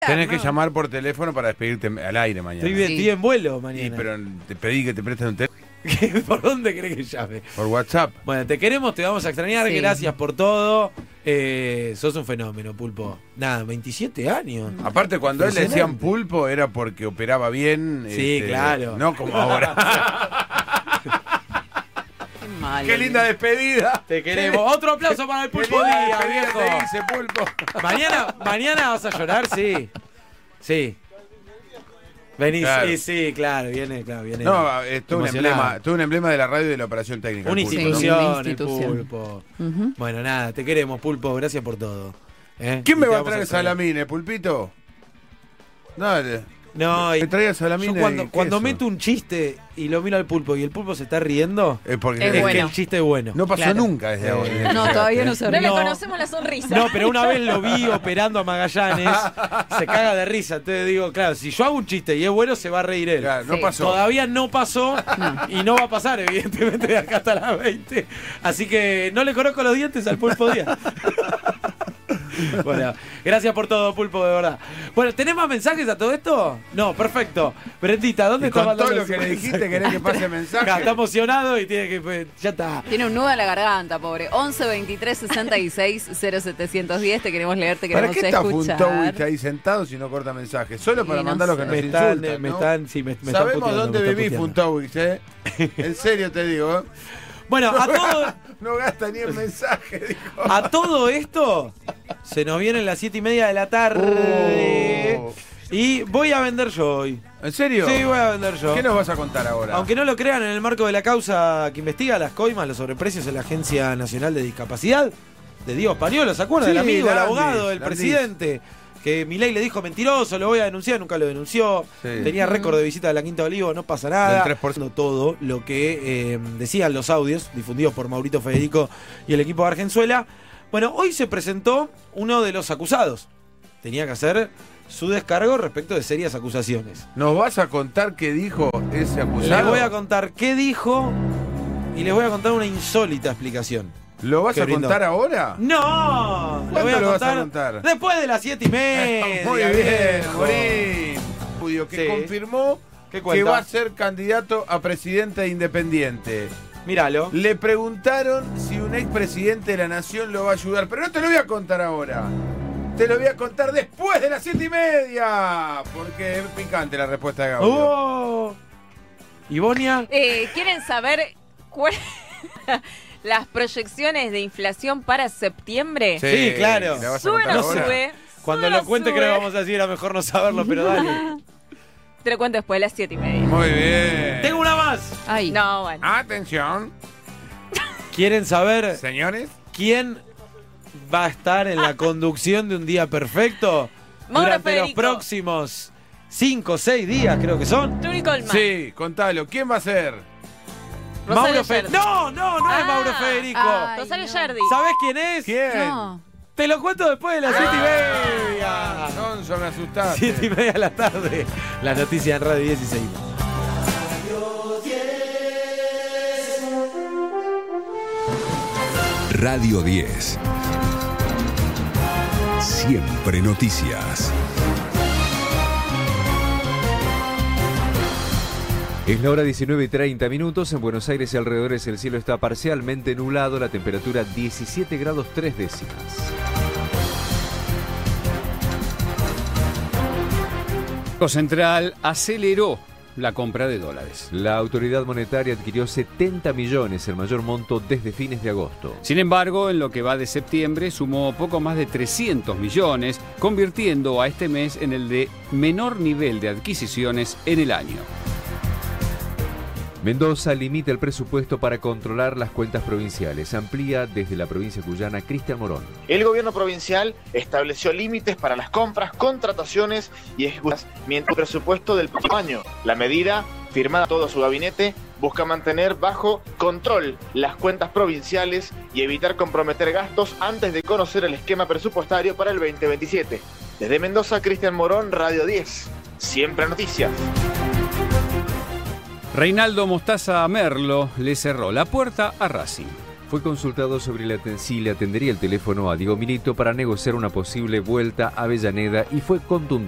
Tenés que llamar por teléfono para despedirte al aire mañana. Estoy en vuelo mañana. Pero te pedí que te prestes un teléfono. ¿Por dónde querés que llame? Por WhatsApp. Bueno, te queremos, te vamos a extrañar. Sí. Gracias por todo. Sos un fenómeno, Pulpo. Nada, 27 años. Aparte, cuando él le decían Pulpo era porque operaba bien. Sí, claro. No como ahora. Qué malo. Qué linda despedida. Te queremos. Otro aplauso para el Pulpo Díaz, viejo. Te dice, Pulpo. Mañana vas a llorar, sí. Sí. Venís, claro. Sí, claro, viene. No, es todo un emblema de la radio y de la operación técnica. Una institución, el institución. Pulpo. Bueno, nada, te queremos, Pulpo, gracias por todo. ¿Quién me va a traer salamines, Pulpito? Dale. No, me traía salamines. Yo cuando meto un chiste y lo miro al Pulpo y el Pulpo se está riendo, es porque es que el chiste es bueno. No pasó nunca desde ahora. No, todavía no se ríe. No le conocemos la sonrisa. No, pero una vez lo vi operando a Magallanes, se caga de risa. Entonces digo, claro, si yo hago un chiste y es bueno, se va a reír él. Claro, no pasó. Todavía no pasó y no va a pasar, evidentemente, de acá hasta las 20. Así que no le conozco los dientes al Pulpo Díaz. Bueno, gracias por todo, Pulpo, de verdad. Bueno, ¿tenés más mensajes a todo esto? No, perfecto. Brendita, ¿dónde está mandando todo lo que le dijiste? ¿Querés que pase mensaje? Acá, está emocionado y tiene que... Ya está. Tiene un nudo en la garganta, pobre. 11 23 66 0710. Te queremos leer, te queremos escuchar. ¿Para qué está Funtowicz ahí sentado si no corta mensajes? Solo para mandar lo que nos insultan, ¿no? Sabemos dónde vivís, Funtowicz, ¿eh? En serio te digo, ¿eh? Bueno, a todo... No gasta ni el mensaje, dijo. A todo esto se nos vienen las 7:30 de la tarde. Y voy a vender yo hoy. ¿En serio? Sí, voy a vender yo. ¿Qué nos vas a contar ahora? Aunque no lo crean, en el marco de la causa que investiga las coimas, los sobreprecios en la Agencia Nacional de Discapacidad, de Diego Españolo, ¿se acuerdan? Sí, el amigo, el Landis, abogado, el presidente. Que Milei le dijo mentiroso, lo voy a denunciar, nunca lo denunció. Sí. Tenía récord de visita de la Quinta de Olivo, no pasa nada. Del 3%. Todo lo que decían los audios difundidos por Maurito Federico y el equipo de Argenzuela. Bueno, hoy se presentó uno de los acusados. Tenía que hacer su descargo respecto de serias acusaciones. ¿Nos vas a contar qué dijo ese acusado? Les voy a contar qué dijo y les voy a contar una insólita explicación. ¿Lo vas a contar ahora? No, ¿Cuándo lo vas a contar? Después de las 7:30. Muy bien, Morín. Que confirmó que va a ser candidato a presidente independiente. Míralo. Le preguntaron si un expresidente de la nación lo va a ayudar, pero no te lo voy a contar ahora. Te lo voy a contar después de las 7:30. Porque es picante la respuesta de Gaudio. ¿Ivonia? ¿Quieren saber las proyecciones de inflación para septiembre? Sí, claro. ¿Sube o no sube? Cuando lo cuente creo que vamos a decir, era mejor no saberlo, pero dale. Te lo cuento después de las 7:30. Muy bien. Tengo una más. Ay. No, bueno. Atención. ¿Quieren saber, señores, quién va a estar en la conducción de Un Día Perfecto durante los próximos 5 o 6 días, creo que son? Turi Colman. Sí, contalo. ¿Quién va a ser? Mauro Federico. No es Mauro Federico. Rosario Yardi. ¿Sabés quién es? ¿Quién? No. Te lo cuento después de las 7:30. Sonso, me asustaste. 7:30 de la tarde. Las noticias en Radio 10 y seguimos. Radio 10. Siempre noticias. Es la hora 19:30. En Buenos Aires y alrededores el cielo está parcialmente nublado, la temperatura 17 grados 3 décimas. El Banco Central aceleró la compra de dólares. La autoridad monetaria adquirió 70 millones, el mayor monto desde fines de agosto. Sin embargo, en lo que va de septiembre sumó poco más de 300 millones, convirtiendo a este mes en el de menor nivel de adquisiciones en el año. Mendoza limita el presupuesto para controlar las cuentas provinciales. Amplía desde la provincia cuyana Cristian Morón. El gobierno provincial estableció límites para las compras, contrataciones y ejecuciones mientras el presupuesto del próximo año. La medida, firmada todo su gabinete, busca mantener bajo control las cuentas provinciales y evitar comprometer gastos antes de conocer el esquema presupuestario para el 2027. Desde Mendoza, Cristian Morón, Radio 10. Siempre noticias. Reinaldo Mostaza Merlo le cerró la puerta a Racing. Fue consultado sobre si le atendería el teléfono a Diego Milito para negociar una posible vuelta a Avellaneda y fue contundente.